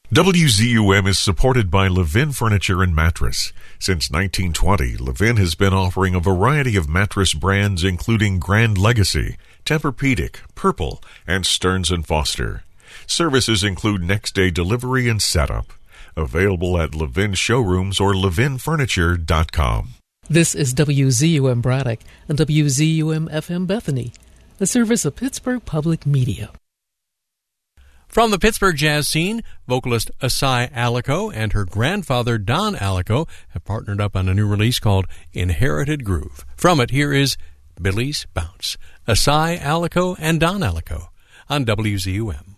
WZUM is supported by Levin Furniture and Mattress. Since 1920, Levin has been offering a variety of mattress brands including Grand Legacy, Tempur-Pedic, Purple, and Stearns & Foster. Services include next-day delivery and setup. Available at Levin showrooms or levinfurniture.com. This is WZUM Braddock and WZUM FM Bethany, a service of Pittsburgh Public Media. From the Pittsburgh jazz scene, vocalist Asai Alico and her grandfather Don Alico have partnered up on a new release called Inherited Groove. From it, here is Billy's Bounce. Asai Alico and Don Alico on WZUM.